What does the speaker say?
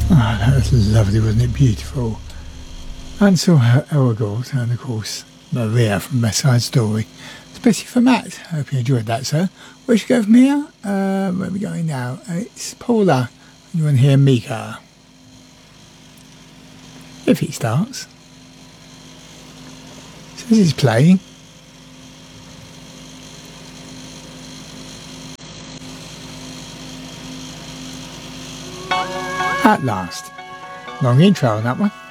Ah, that was lovely, wasn't it? Beautiful. Ansel Elgort and, of course, Maria from West Side Story. Especially for Matt. Hope you enjoyed that, sir. Where should we go from here? Where are we going now? It's Paula. You want to hear Mika? If it starts. Says it's playing. At last. Long intro on that one.